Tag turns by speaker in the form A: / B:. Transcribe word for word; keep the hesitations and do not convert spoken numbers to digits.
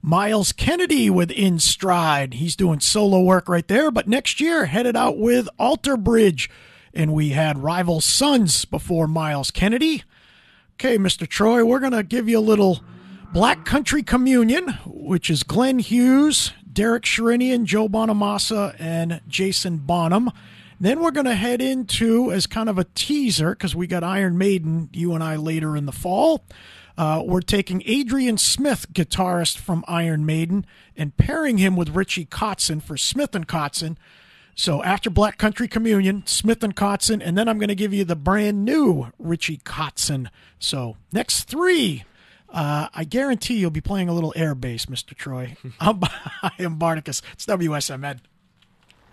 A: Miles Kennedy with In Stride. He's doing solo work right there, but next year headed out with Alter Bridge. And we had Rival Sons before Miles Kennedy. Okay, Mister Troy, we're going to give you a little Black Country Communion, which is Glenn Hughes, Derek Sherinian, Joe Bonamassa, and Jason Bonham. Then we're going to head into, as kind of a teaser, because we got Iron Maiden, you and I, later in the fall. Uh, we're taking Adrian Smith, guitarist from Iron Maiden, and pairing him with Richie Kotzen for Smith and Kotzen. So after Black Country Communion, Smith and Kotzen, and then I'm going to give you the brand new Richie Kotzen. So next three, uh, I guarantee you'll be playing a little air bass, Mister Troy. I'm, I am Barnicus. It's W S M N.